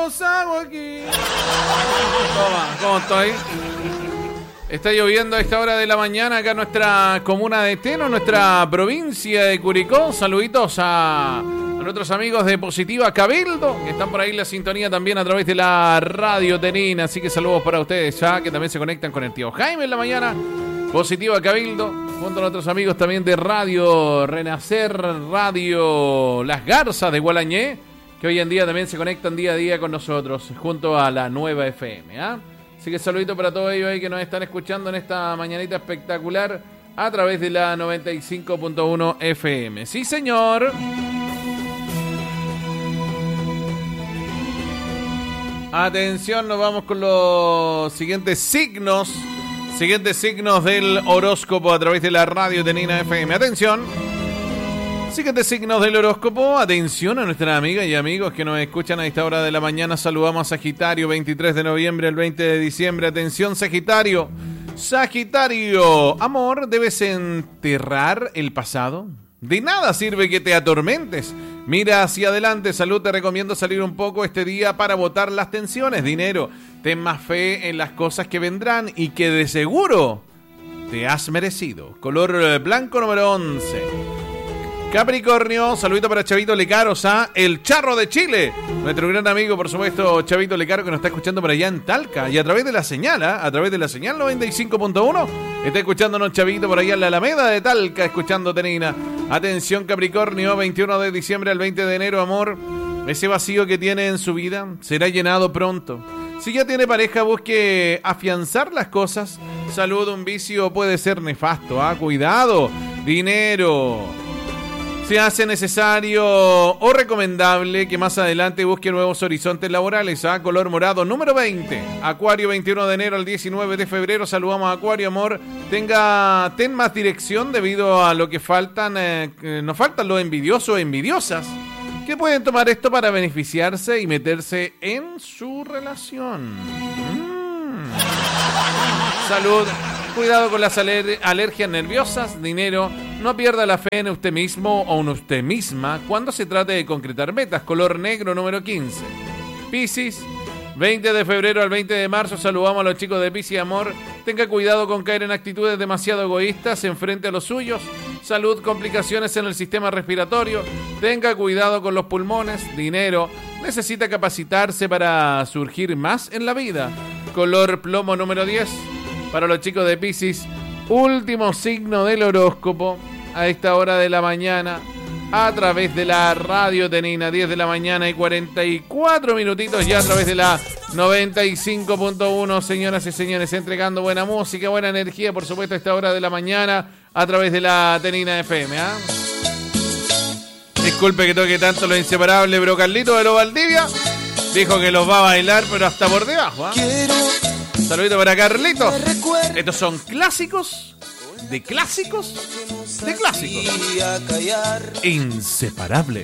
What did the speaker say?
Hago aquí. ¿Cómo estoy? Está lloviendo a esta hora de la mañana acá en nuestra comuna de Teno, nuestra provincia de Curicó. Saluditos a nuestros amigos de Positiva Cabildo, que están por ahí en la sintonía también a través de la radio Tenina. Así que saludos para ustedes ya, que también se conectan con el tío Jaime en la mañana. Positiva Cabildo, junto a nuestros amigos también de Radio Renacer, Radio Las Garzas de Gualañé, que hoy en día también se conectan día a día con nosotros, junto a la Nueva FM. Así que saludito para todos ellos ahí que nos están escuchando en esta mañanita espectacular a través de la 95.1 FM. ¡Sí, señor! Atención, nos vamos con los siguientes signos del horóscopo a través de la radio Tenina FM. Atención. Siguientes signos del horóscopo. Atención a nuestras amigas y amigos que nos escuchan a esta hora de la mañana. Saludamos a Sagitario, 23 de noviembre al 20 de diciembre. Atención, Sagitario. Sagitario, amor, ¿debes enterrar el pasado? De nada sirve que te atormentes. Mira hacia adelante. Salud, te recomiendo salir un poco este día para botar las tensiones. Dinero, ten más fe en las cosas que vendrán y que de seguro te has merecido. Color blanco número 11. Capricornio, saludito para Chavito Lecaros, el Charro de Chile. Nuestro gran amigo, por supuesto, Chavito Lecaro, que nos está escuchando por allá en Talca. Y a través de la señal, a través de la señal 95.1, está escuchándonos Chavito por allá en la Alameda de Talca, escuchando Tenina. Atención, Capricornio, 21 de diciembre al 20 de enero, amor. Ese vacío que tiene en su vida será llenado pronto. Si ya tiene pareja, busque afianzar las cosas. Salud, un vicio puede ser nefasto, cuidado. Dinero. Se hace necesario o recomendable que más adelante busque nuevos horizontes laborales. Color morado número 20. Acuario, 21 de enero al 19 de febrero. Saludamos a Acuario, amor. Ten más dirección debido a lo que faltan. Nos faltan los envidiosos o envidiosas que pueden tomar esto para beneficiarse y meterse en su relación. Salud. Cuidado con las alergias nerviosas. Dinero, no pierda la fe en usted mismo o en usted misma cuando se trate de concretar metas. Color negro número 15. Piscis, 20 de febrero al 20 de marzo. Saludamos a los chicos de Piscis, amor. Tenga cuidado con caer en actitudes demasiado egoístas en frente a los suyos. Salud, complicaciones en el sistema respiratorio. Tenga cuidado con los pulmones. Dinero, necesita capacitarse para surgir más en la vida. Color plomo número 10. Para los chicos de Piscis, último signo del horóscopo a esta hora de la mañana a través de la radio Tenina, 10 de la mañana y 44 minutitos ya a través de la 95.1, señoras y señores, entregando buena música, buena energía, por supuesto, a esta hora de la mañana a través de la Tenina FM. Disculpe que toque tanto lo inseparable, pero Carlito de los Valdivia dijo que los va a bailar, pero hasta por debajo. Saludito para Carlito. Estos son clásicos de clásicos de clásicos. Inseparables.